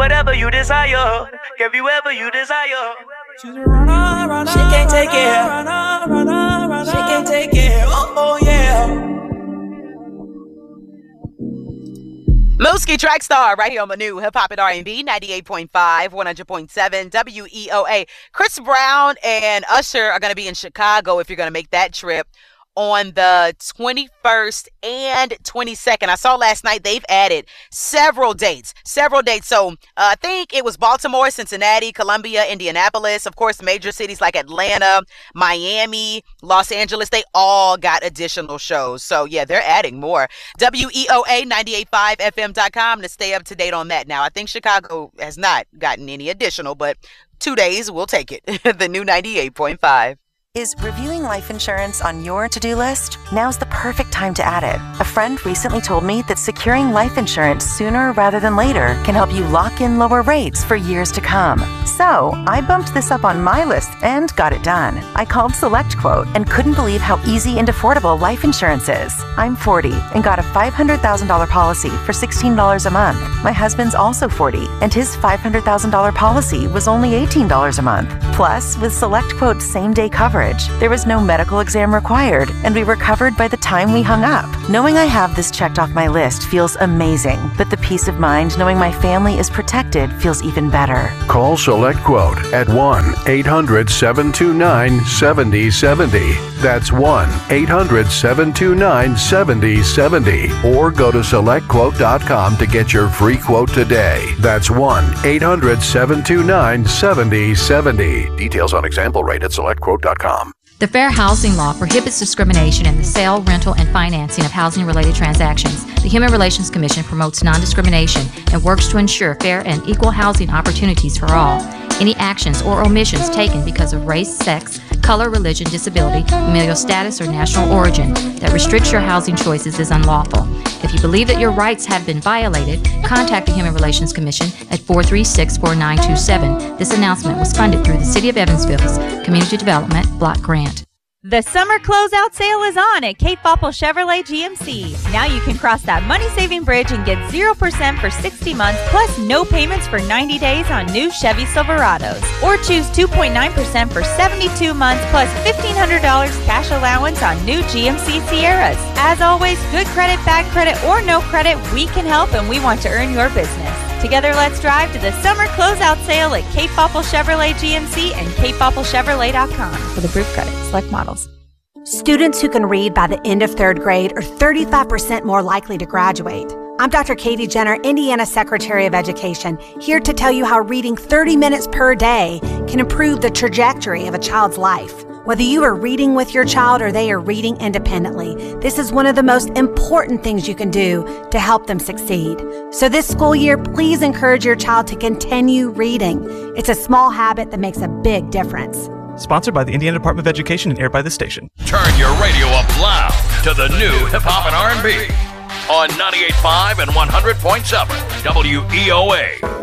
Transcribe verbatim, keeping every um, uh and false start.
Whatever you desire, give you whatever you desire. She's a runner, runner, she can't take it. Runner, runner, runner, she can't take it. Oh, oh yeah. Mooski Track Star right here on the new Hip Hop and R and B, ninety-eight point five, one hundred point seven, W E O A. Chris Brown and Usher are going to be in Chicago if you're going to make that trip on the twenty-first and twenty-second. I saw last night they've added several dates, several dates. So uh, I think it was Baltimore, Cincinnati, Columbia, Indianapolis, of course, major cities like Atlanta, Miami, Los Angeles. They all got additional shows. So yeah, they're adding more. W E O A ninety-eight point five F M dot com to stay up to date on that. Now, I think Chicago has not gotten any additional, but two days, we'll take it. The new ninety-eight point five. Is reviewing life insurance on your to-do list? Now's the perfect time to add it. A friend recently told me that securing life insurance sooner rather than later can help you lock in lower rates for years to come. So I bumped this up on my list and got it done. I called SelectQuote and couldn't believe how easy and affordable life insurance is. I'm forty and got a five hundred thousand dollars policy for sixteen dollars a month. My husband's also forty and his five hundred thousand dollars policy was only eighteen dollars a month. Plus, with SelectQuote's same-day coverage, there was no medical exam required, and we were covered by the time we hung up. Knowing I have this checked off my list feels amazing, but the peace of mind knowing my family is protected feels even better. Call SelectQuote at one eight hundred seven two nine seven zero seven zero. That's one eight hundred seven two nine seven zero seven zero. Or go to select quote dot com to get your free quote today. That's one eight hundred seven two nine seven zero seven zero. Details on example rate at select quote dot com. The Fair Housing Law prohibits discrimination in the sale, rental, and financing of housing-related transactions. The Human Relations Commission promotes non-discrimination and works to ensure fair and equal housing opportunities for all. Any actions or omissions taken because of race, sex, color, religion, disability, familial status, or national origin that restricts your housing choices is unlawful. If you believe that your rights have been violated, contact the Human Relations Commission at four three six, four nine two seven. This announcement was funded through the City of Evansville's Community Development Block Grant. The summer closeout sale is on at Cape Popple Chevrolet G M C. Now you can cross that money-saving bridge and get zero percent for sixty months, plus no payments for ninety days on new Chevy Silverados. Or choose two point nine percent for seventy-two months, plus fifteen hundred dollars cash allowance on new G M C Sierras. As always, good credit, bad credit, or no credit, we can help and we want to earn your business. Together, let's drive to the summer closeout sale at Cape Popple Chevrolet G M C and cape popple chevrolet dot com for the proof credit. Select models. Students who can read by the end of third grade are thirty-five percent more likely to graduate. I'm Doctor Katie Jenner, Indiana Secretary of Education, here to tell you how reading thirty minutes per day can improve the trajectory of a child's life. Whether you are reading with your child or they are reading independently, this is one of the most important things you can do to help them succeed. So this school year, please encourage your child to continue reading. It's a small habit that makes a big difference. Sponsored by the Indiana Department of Education and aired by this station. Turn your radio up loud to the new Hip Hop and R and B on ninety-eight point five and one hundred point seven W E O A.